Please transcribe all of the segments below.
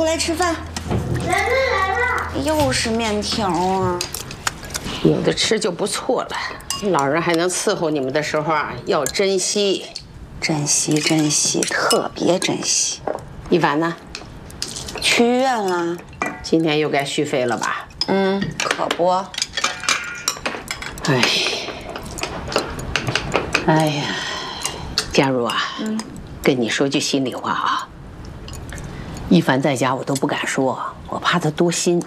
过来吃饭。 来了。 又是面条啊！ 有的吃就不错了。老人还能伺候你们的时候啊，要珍惜， 珍惜，珍惜，特别珍惜。 一凡呢？ 去医院了。 今天又该续费了吧？ 可不。 哎呀，佳茹啊，跟你说句心里话啊，一凡在家我都不敢说，我怕他多心。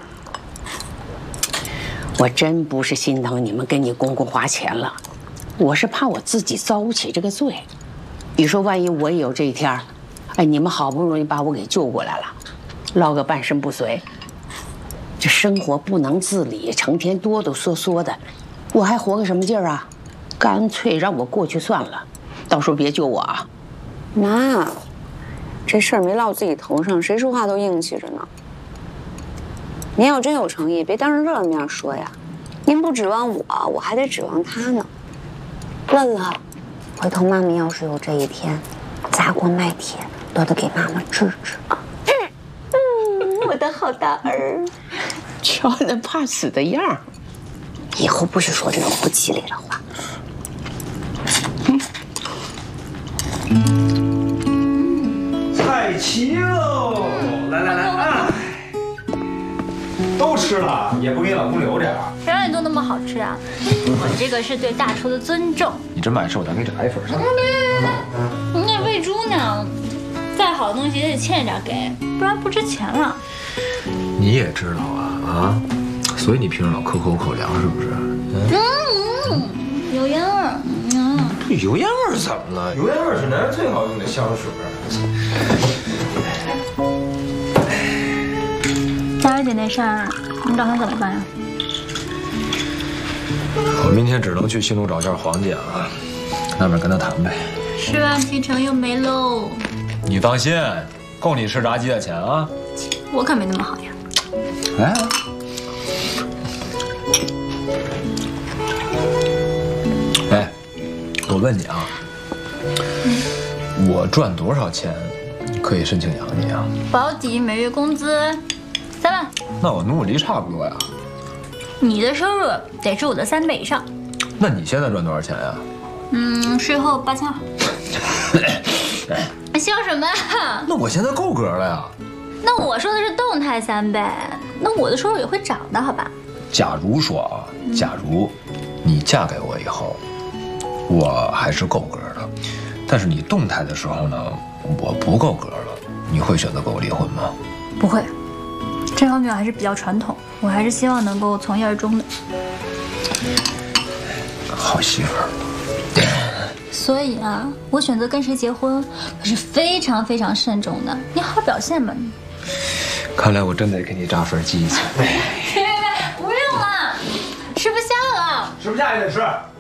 我真不是心疼你们跟你公公花钱了，我是怕我自己遭不起这个罪。你说万一我也有这一天，哎，你们好不容易把我给救过来了，落个半身不遂，这生活不能自理，成天哆哆嗦嗦的，我还活个什么劲儿啊？干脆让我过去算了，到时候别救我啊！ 妈，这事儿没落自己头上，谁说话都硬气着呢。您要真有诚意，别当着乐乐面说呀。您不指望我，我还得指望他呢。乐乐，回头妈咪要是有这一天，砸锅卖铁都得给妈妈治治啊。我的好大儿， 瞧那怕死的样儿， 以后不许说这种不吉利的话。 菜齐喽！来啊！都吃了，也不给老公留点儿。 谁让你做那么好吃啊？我这个是对大厨的尊重。 你真买事，我再给你炸一份去。 你那喂猪呢？再好的东西也得欠着点给，不然不值钱了。 你也知道啊，所以你平时老克口粮是不是？ 油烟味儿。 这油烟味儿怎么了？油烟味儿是男人最好用的香水。 佳茹姐那事儿，你打算怎么办呀？ 我明天只能去新路找一下黄姐了，那边跟她谈呗。 10万提成又没喽。 你放心，够你吃炸鸡的钱啊！ 我可没那么好呀。 来。哎，我问你啊，我赚多少钱可以申请养你啊？ 保底每月工资3万。 那我努力差不多呀。 你的收入得是我的3倍以上。 那你现在赚多少钱呀？ 税后8200。笑什么啊？ 那我现在够格了呀。 那我说的是动态3倍，那我的收入也会涨的，好吧？ 假如说啊，假如你嫁给我以后，我还是够格的，但是你动态的时候呢，我不够格了，你会选择跟我离婚吗？ 不会，这方面我还是比较传统，我还是希望能够从一而终的。 好媳妇儿。 所以啊，我选择跟谁结婚可是非常非常慎重的，你好好表现吧你。 看来我真得给你炸份鸡去。 别，不用了，吃不下了。 吃不下也得吃。